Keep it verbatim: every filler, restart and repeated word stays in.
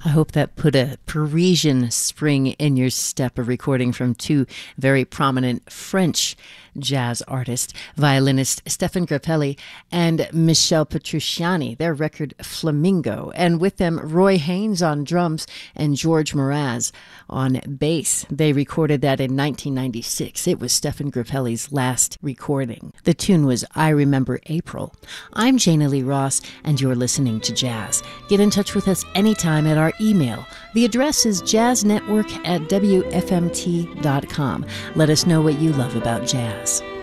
I hope that put a Parisian spring in your step, a recording from two very prominent French jazz artists, violinist Stéphane Grappelli and Michel Petrucciani, their record Flamingo, and with them Roy Haynes on drums and George Mraz on bass. They recorded that in nineteen ninety-six. It was Stéphane Grappelli's last recording. The tune was I Remember April. I'm Jana Lee Ross, and you're listening to Jazz. Get in touch with us anytime at our email. The address is jazznetwork at w f m t dot com. Let us know what you love about jazz.